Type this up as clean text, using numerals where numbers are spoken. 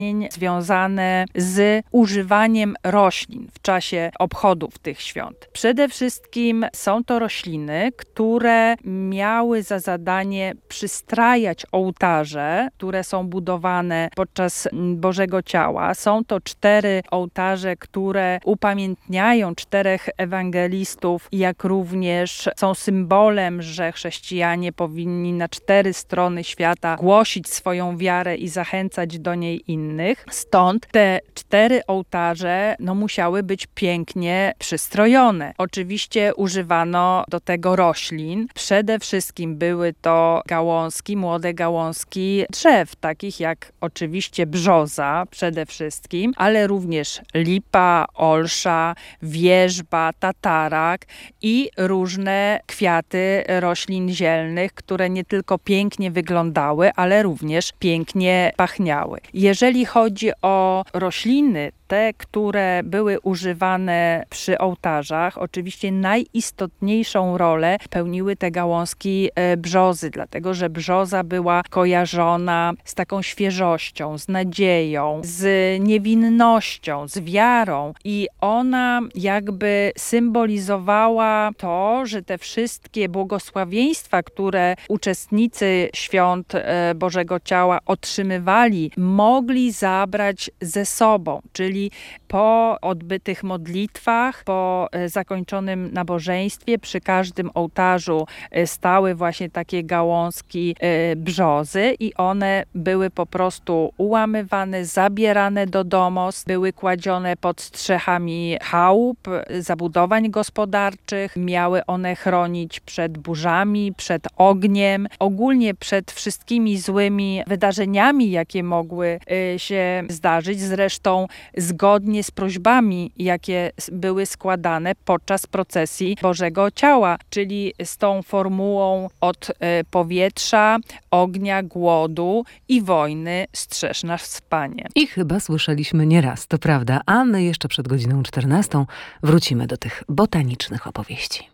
związane z używaniem roślin w czasie obchodów tych świąt. Przede wszystkim są to rośliny, które miały za zadanie przystrajać ołtarze, które są budowane podczas Bożego Ciała. Są to 4 ołtarze, które upamiętniają 4 ewangelistów, jak również są symbolem, że chrześcijanie powinni na 4 strony świata głosić swoją wiarę i zachęcać do niej innych. Stąd te 4 ołtarze musiały być pięknie przystrojone. Oczywiście używano do tego roślin. Przede wszystkim były to gałązki, młode gałązki drzew, takich jak oczywiście brzoza przede wszystkim, ale również lipa, olsza, wierzba, tatarak i różne kwiaty roślin zielnych, które nie tylko pięknie wyglądały, ale również pięknie pachniały. Jeżeli chodzi o rośliny, te, które były używane przy ołtarzach, oczywiście najistotniejszą rolę pełniły te gałązki brzozy, dlatego że brzoza była kojarzona z taką świeżością, z nadzieją, z niewinnością, z wiarą i ona jakby symbolizowała to, że te wszystkie błogosławieństwa, które uczestnicy świąt Bożego Ciała otrzymywali, mogli zabrać ze sobą, czyli po odbytych modlitwach, po zakończonym nabożeństwie, przy każdym ołtarzu stały właśnie takie gałązki brzozy i one były po prostu ułamywane, zabierane do domostw, były kładzione pod strzechami chałup, zabudowań gospodarczych. Miały one chronić przed burzami, przed ogniem, ogólnie przed wszystkimi złymi wydarzeniami, jakie mogły się zdarzyć. Zresztą zgodnie z prośbami, jakie były składane podczas procesji Bożego Ciała, czyli z tą formułą od powietrza, ognia, głodu i wojny strzeż nas, Panie. I chyba słyszeliśmy nieraz, to prawda, a my jeszcze przed godziną 14 wrócimy do tych botanicznych opowieści.